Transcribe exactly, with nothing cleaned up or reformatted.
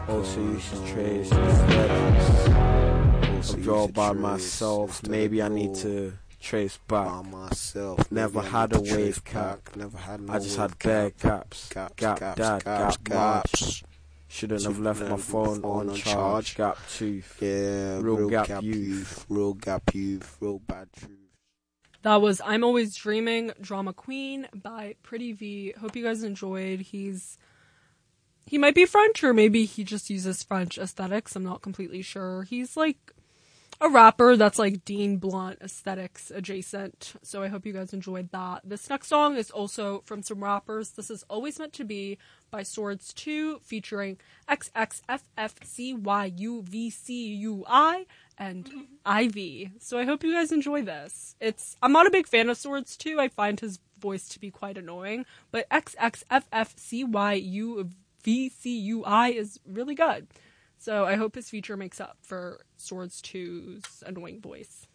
Also used to trace the credits of Draw by myself. Maybe I need to trace back. By myself. Never Maybe I had need a to trace wave cap. back. Never had no I just wave had bare cap. gaps. Gaps, Gap gaps, dad, gaps, gap March. gaps. Shouldn't have Shouldn't left have my left phone, phone on on charge. charge. Gap tooth. Yeah, Real real gap gap youth. youth. Real gap youth. Real bad truth. That was I'm Always Dreaming, Drama Queen by Pretty V. Hope you guys enjoyed. He's He might be French, or maybe he just uses French aesthetics. I'm not completely sure. He's like a rapper that's like Dean Blunt aesthetics adjacent. So I hope you guys enjoyed that. This next song is also from some rappers. This is Always Meant to Be by Swords two featuring X X F F C Y U V C U I and Ivy. So I hope you guys enjoy this. It's I'm not a big fan of Swords two. I find his voice to be quite annoying, but X X F F C Y U V C U I is really good. So I hope his feature makes up for Swords two's annoying voice.